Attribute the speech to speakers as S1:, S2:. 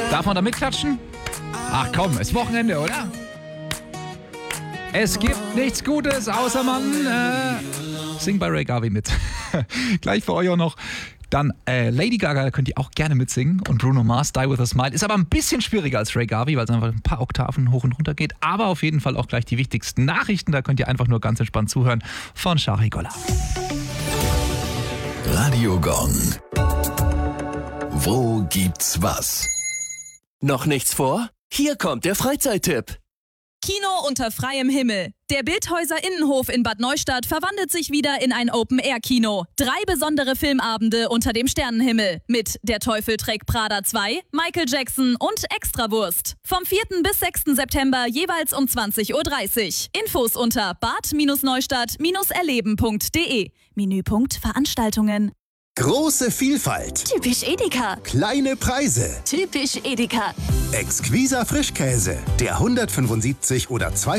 S1: Darf man da mitklatschen? Ach komm, ist Wochenende, oder? Es gibt nichts Gutes, außer man singt bei Ray Garvey mit. Gleich für euch auch noch. Dann Lady Gaga könnt ihr auch gerne mitsingen und Bruno Mars, Die With A Smile. Ist aber ein bisschen schwieriger als Ray Garvey, weil es einfach ein paar Oktaven hoch und runter geht. Aber auf jeden Fall auch gleich die wichtigsten Nachrichten. Da könnt ihr einfach nur ganz entspannt zuhören von Shari Golla.
S2: Radio Gong. Wo gibt's was?
S3: Noch nichts vor? Hier kommt der Freizeittipp.
S4: Kino unter freiem Himmel. Der Bildhäuser Innenhof in Bad Neustadt verwandelt sich wieder in ein Open-Air-Kino. 3 besondere Filmabende unter dem Sternenhimmel mit Der Teufel trägt Prada 2, Michael Jackson und Extrawurst. Vom 4. bis 6. September jeweils um 20:30 Uhr. Infos unter bad-neustadt-erleben.de. Menüpunkt Veranstaltungen.
S5: Große Vielfalt.
S6: Typisch Edeka.
S5: Kleine Preise.
S6: Typisch Edeka.
S5: Exquiser Frischkäse. Der 175 oder 2